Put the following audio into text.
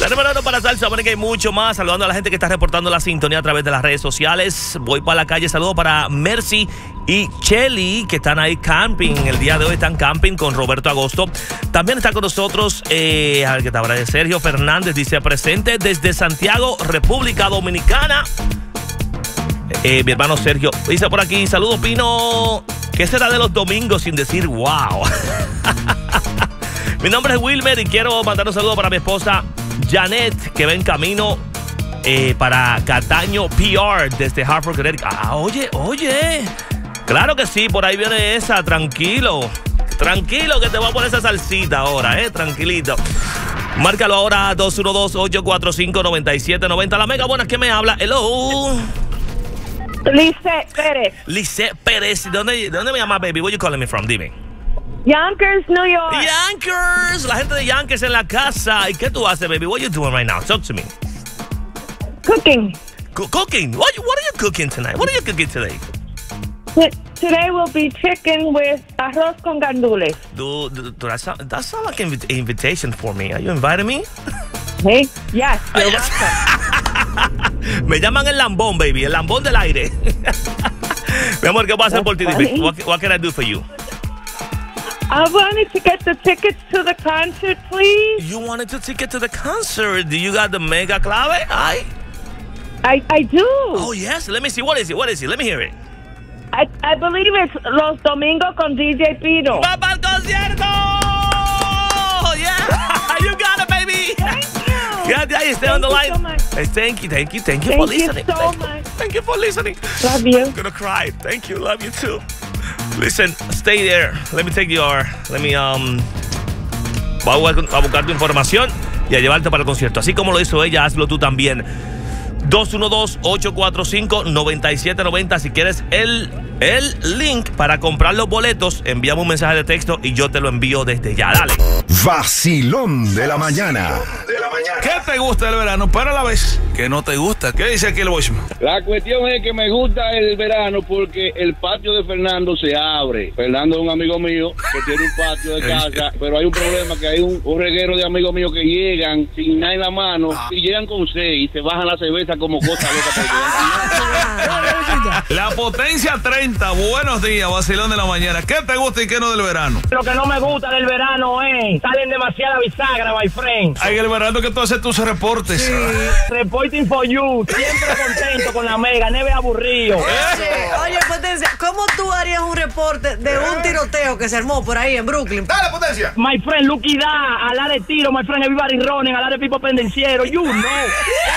Número para salsa, bueno, que hay mucho más. Saludando a la gente que está reportando la sintonía a través de las redes sociales. Voy para la calle, saludo para Mercy y Chelly, que están ahí camping. El día de hoy están camping con Roberto Agosto. También está con nosotros, a ver qué te habrá de Sergio Fernández, dice presente desde Santiago, República Dominicana. Mi hermano Sergio dice por aquí, saludo Pino, ¿qué será de los domingos sin decir wow? Mi nombre es Wilmer y quiero mandar un saludo para mi esposa Janet, que va en camino para Cataño PR desde Hartford, Connecticut. Oye, claro que sí, por ahí viene esa, tranquilo, que te voy a poner esa salsita ahora, tranquilito. Márcalo ahora, 212-845-9790. La mega buena, ¿qué me habla? Hello. Lisette Pérez. Lisette Pérez. ¿Dónde me llamas, baby? Where you calling me from? Dime. Yonkers, New York. Yonkers. La gente de Yonkers en la casa. ¿Y qué tú haces, baby? What are you doing right now? Talk to me. Cooking. Cooking? What are you cooking tonight? What are you cooking today? Today will be chicken with arroz con gandules. That sounds like an invitation for me. Are you inviting me? Hey, yes, you're welcome. Me llaman el lambón, baby. El lambón del aire. Mi amor, ¿qué voy a hacer por ti? What can I do for you? I wanted to get the tickets to the concert, please. You wanted the ticket to the concert? Do you got the mega clave? I do. Oh, yes. Let me see. What is it? Let me hear it. I believe it's Los Domingos con DJ Pino. ¡Va para el concierto! Yeah. You got it, baby. Thank you. Yeah, stay on the line. So much. Thank you for listening. Thank you for listening. Love you. I'm gonna cry. Thank you. Love you too. Listen, stay there. Let me voy a buscar tu información y a llevarte para el concierto. Así como lo hizo ella, hazlo tú también. 212-845-9790. Si quieres el link para comprar los boletos, envíame un mensaje de texto y yo te lo envío desde ya. Dale. Vacilón de la mañana. ¿Qué te gusta del verano? Pero a la vez, ¿qué no te gusta? ¿Qué dice aquí el voicemail? La cuestión es que me gusta el verano porque el patio de Fernando se abre. Fernando es un amigo mío que tiene un patio de casa, pero hay un problema, que hay un reguero de amigos míos que llegan sin nada en la mano y llegan con 6 y se bajan la cerveza como cosa loca. La potencia 30, buenos días, vacilón de la mañana. ¿Qué te gusta y qué no del verano? Lo que no me gusta del verano es salen demasiada bisagra, my friend. Ay, el verano que tú haces tus reportes. Sí. Reporting for you. Siempre contento con la mega, neve aburrido. Oye, Potencia, ¿cómo tú harías un reporte de un tiroteo que se armó por ahí en Brooklyn? Dale, Potencia. My friend, Lucky Da, a la de tiro, my friend, everybody running, a la de Pipo Pendenciero, you know.